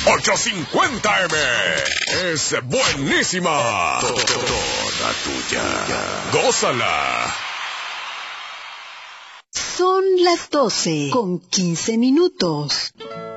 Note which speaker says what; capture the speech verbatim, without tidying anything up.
Speaker 1: ochocientos cincuenta eme. Es buenísima. Toda tuya. Gózala.
Speaker 2: Son las doce con quince minutos.